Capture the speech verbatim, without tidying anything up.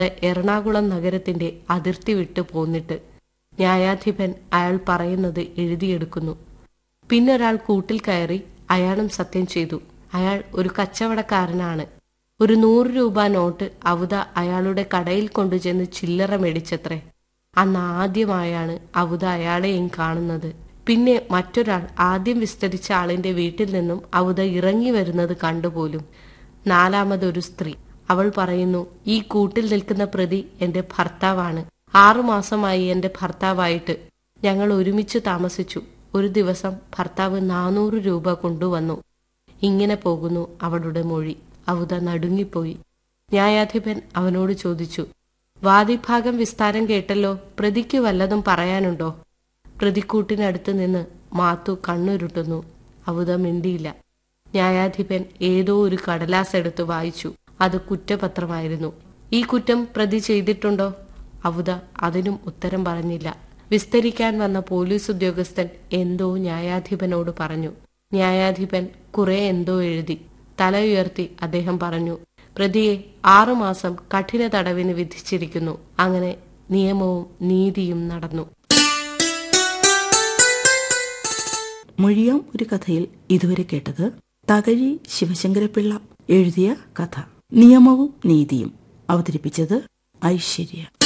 എറണാകുളം നഗരത്തിന്റെ അതിർത്തി വിട്ടു പോന്നിട്ട്. ന്യായാധിപൻ അയാൾ പറയുന്നത് എഴുതിയെടുക്കുന്നു. പിന്നൊരാൾ കൂട്ടിൽ കയറി അയാളും സത്യം ചെയ്തു. അയാൾ ഒരു കച്ചവടക്കാരനാണ്. ഒരു നൂറ് രൂപ നോട്ട് അവത അയാളുടെ കടയിൽ കൊണ്ടുചെന്ന് ചില്ലറ മേടിച്ചത്രേ. അന്ന് ആദ്യമായാണ് അവത അയാളെയും കാണുന്നത്. പിന്നെ മറ്റൊരാൾ ആദ്യം വിസ്തരിച്ച ആളിന്റെ വീട്ടിൽ നിന്നും അവത ഇറങ്ങി വരുന്നത് കണ്ടുപോലും. നാലാമതൊരു സ്ത്രീ. അവൾ പറയുന്നു, ഈ കൂട്ടിൽ നിൽക്കുന്ന പ്രതി എന്റെ ഭർത്താവാണ്. ആറുമാസമായി എന്റെ ഭർത്താവായിട്ട്. ഞങ്ങൾ ഒരുമിച്ച് താമസിച്ചു. ഒരു ദിവസം ഭർത്താവ് നാനൂറ് രൂപ കൊണ്ടുവന്നു. ഇങ്ങനെ പോകുന്നു അവളുടെ മൊഴി. അവത നടുങ്ങിപ്പോയി. ന്യായാധിപൻ അവനോട് ചോദിച്ചു, വാദിഭാഗം വിസ്താരം കേട്ടല്ലോ, പ്രതിക്ക് വല്ലതും പറയാനുണ്ടോ? പ്രതിക്കൂട്ടിനടുത്ത് നിന്ന് മാത്തു കണ്ണുരുട്ടുന്നു. അവത മിണ്ടിയില്ല. ന്യായാധിപൻ ഏതോ ഒരു കടലാസ് എടുത്ത് വായിച്ചു. അത് കുറ്റപത്രമായിരുന്നു. ഈ കുറ്റം പ്രതി ചെയ്തിട്ടുണ്ടോ? അവത അതിനും ഉത്തരം പറഞ്ഞില്ല. വിസ്തരിക്കാൻ വന്ന പോലീസ് ഉദ്യോഗസ്ഥൻ എന്തോ ന്യായാധിപനോട് പറഞ്ഞു. ന്യായാധിപൻ കുറെ എന്തോ എഴുതി. തല ഉയർത്തി അദ്ദേഹം പറഞ്ഞു, പ്രതിയെ ആറുമാസം കഠിന തടവിന് വിധിച്ചിരിക്കുന്നു. അങ്ങനെ നിയമവും നീതിയും നടന്നു. മൊഴിയാം ഒരു കഥയിൽ ഇതുവരെ കേട്ടത് തകഴി ശിവശങ്കരപിള്ള എഴുതിയ കഥ നിയമവും നീതിയും. അവതരിപ്പിച്ചത് ഐശ്വര്യ.